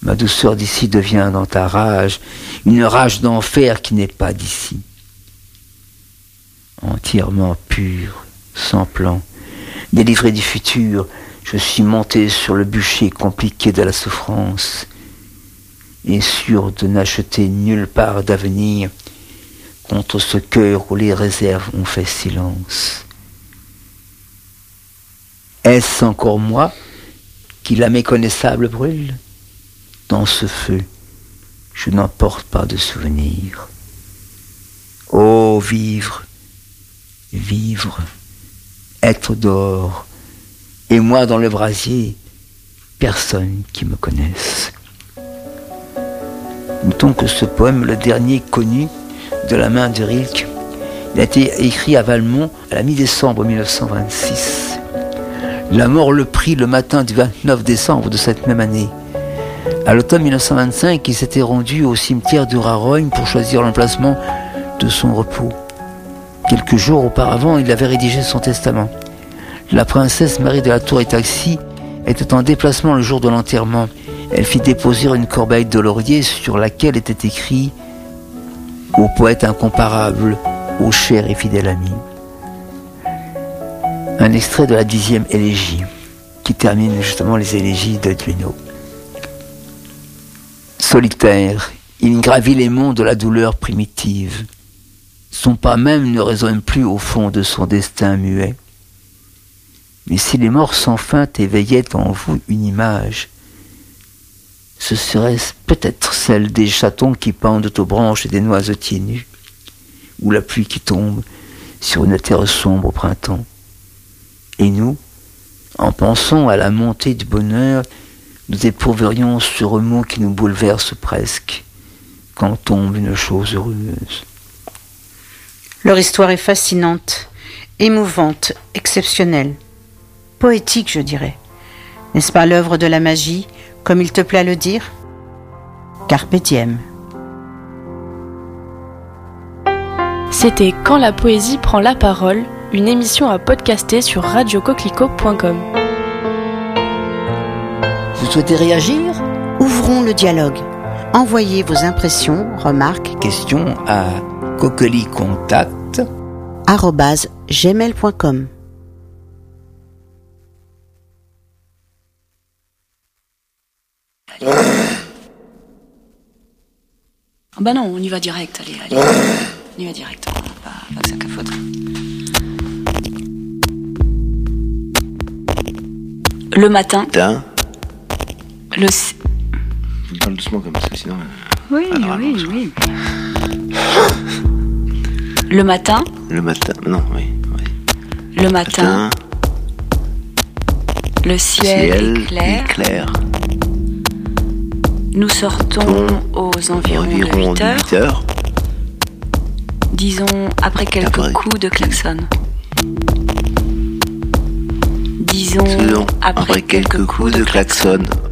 Ma douceur d'ici devient dans ta rage une rage d'enfer qui n'est pas d'ici. Entièrement pur, sans plan, délivré du futur, je suis monté sur le bûcher compliqué de la souffrance, et sûr de n'acheter nulle part d'avenir contre ce cœur où les réserves ont fait silence. Est-ce encore moi qui la méconnaissable brûle? Dans ce feu, je n'en porte pas de souvenir. Oh, vivre, vivre, être dehors, et moi dans le brasier, personne qui me connaisse. Notons que ce poème, le dernier connu de la main de Rilke, il a été écrit à Valmont à la mi-décembre 1926. La mort le prit le matin du 29 décembre de cette même année. À l'automne 1925, il s'était rendu au cimetière de Rarogne pour choisir l'emplacement de son repos. Quelques jours auparavant, il avait rédigé son testament. La princesse Marie de la Tour et Taxis était en déplacement le jour de l'enterrement. Elle fit déposer une corbeille de laurier sur laquelle était écrit « Au poète incomparable, au cher et fidèle ami ». Un extrait de la 10e élégie, qui termine justement les élégies de Duino. Solitaire, il gravit les monts de la douleur primitive. Son pas même ne résonne plus au fond de son destin muet. Mais si les morts sans fin éveillaient en vous une image, ce serait peut-être celle des chatons qui pendent aux branches des noisetiers nus, ou la pluie qui tombe sur une terre sombre au printemps. Et nous, en pensant à la montée du bonheur, nous éprouverions ce remous qui nous bouleverse presque, quand tombe une chose heureuse. Leur histoire est fascinante, émouvante, exceptionnelle, poétique, je dirais. N'est-ce pas l'œuvre de la magie, comme il te plaît à le dire? Carpe diem. C'était Quand la poésie prend la parole, une émission à podcaster sur radiocoquelicot.com. Vous souhaitez réagir? Ouvrons le dialogue. Envoyez vos impressions, remarques, Question à coquelicontact@gmail.com. Ah bah non, on y va direct, allez. On y va direct, pas que ça capote. Le matin. Tu parles doucement comme ça, sinon... Oui. Le matin. Non, oui. Le matin. Le ciel est clair. Nous sortons aux environs de 8 heures. Disons après quelques coups de klaxon. Disons après quelques coups de klaxon.